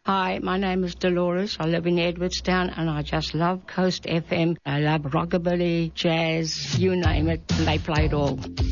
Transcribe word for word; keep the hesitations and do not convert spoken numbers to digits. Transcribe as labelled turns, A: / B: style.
A: Hi, my name is Dolores. I live in Edwardstown and I just love Coast F M. I love rockabilly, jazz, you name it, and they play it all.